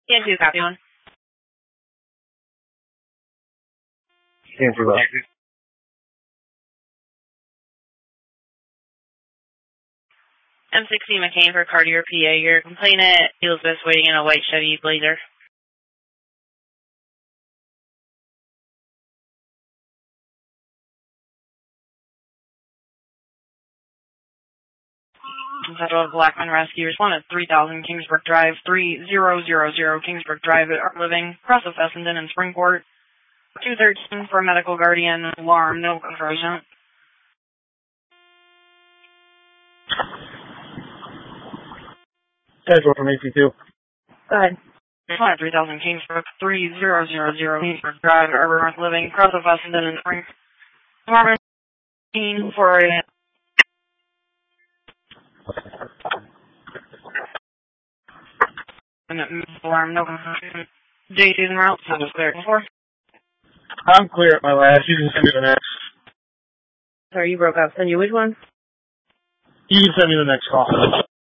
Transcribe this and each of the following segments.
Can do, copy one. Can do that. M60 McCain for Cartier, PA. Your complainant, Elizabeth, waiting in a white Chevy Blazer. Federal Blackman Rescue responded 3000 Kingsbrook Drive, 3000 Kingsbrook Drive at Art Living, cross of Fessenden and Springport. 213 for a medical guardian, alarm, no conversion. Schedule from AC2. Go ahead. 3000 Kingsbrook, 3000 Kingsbrook Drive, Urban North Living, cross of Fessenden and Springport. Alarm for a alarm, no conversion. JC's en route, so just clear. I'm clear at my last. You can send me the next. Sorry, you broke up. Send you which one? You can send me the next call.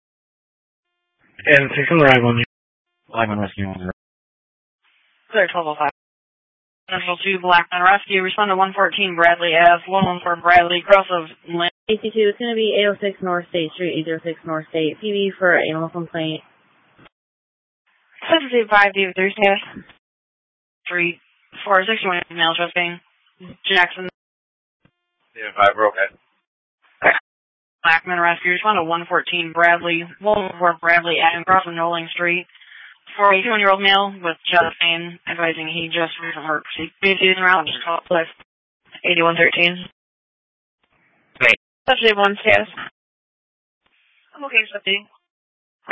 And take some Raglan. Blackman Rescue 10. Clear 1205. Central 2 Blackman Rescue. Respond to 114 Bradley Ave. 114 Bradley, cross of Lynn. AC2, it's going to be 806 North State Street, 806 North State. PB for animal complaint. Sensitive 5 D 3 staff. 3 461 mail shipping. Jackson. Yeah, 5 broke it. Blackman Rescue. Respond to 114 Bradley. 114 Bradley Ave, cross of Knowling Street. For a 21-year-old male with chest pain, advising he just recently hurt. BC en route, just call it 8113. Wait. Subject 1 status. I'm okay, Subject.